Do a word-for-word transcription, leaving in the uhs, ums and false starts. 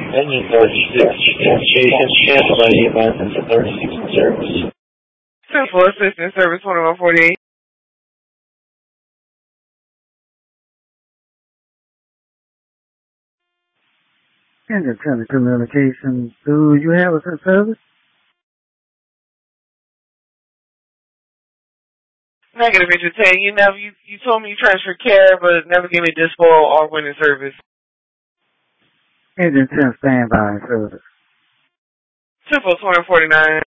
Ending thirty-six. Chase cancel I D event into thirty-six in service. Central Assistance Service twenty-one forty-eight. Engine telecommunications. Do you have a service? Negative, Richard Tay. You never you, you told me you transferred care, but never gave me dispo or winning service. Engine ten standby service. Central twenty forty-nine.